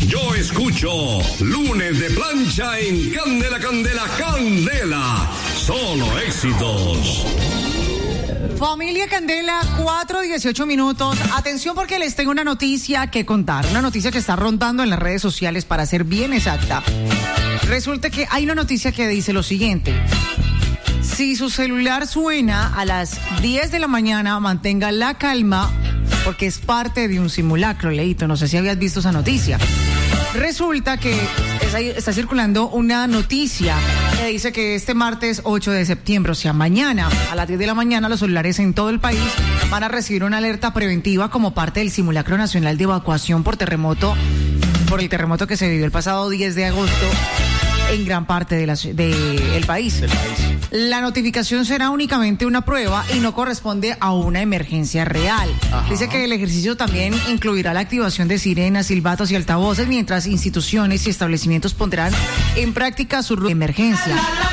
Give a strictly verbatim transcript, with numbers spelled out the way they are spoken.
yo escucho Lunes de Plancha en Candela, Candela, Candela. Solo éxitos. Familia Candela, cuatro dieciocho minutos. Atención porque les tengo una noticia que contar. Una noticia que está rondando en las redes sociales, para ser bien exacta. Resulta que hay una noticia que dice lo siguiente. Si su celular suena a las diez de la mañana, mantenga la calma porque es parte de un simulacro, Leito. No sé si habías visto esa noticia. Resulta que está circulando una noticia que dice que este martes ocho de septiembre, o sea, mañana a las diez de la mañana, los celulares en todo el país van a recibir una alerta preventiva como parte del simulacro nacional de evacuación por terremoto, por el terremoto que se vivió el pasado diez de agosto en gran parte de la, de el país. Del país. La notificación será únicamente una prueba y no corresponde a una emergencia real. Ajá. Dice que el ejercicio también incluirá la activación de sirenas, silbatos y altavoces, mientras instituciones y establecimientos pondrán en práctica su emergencia.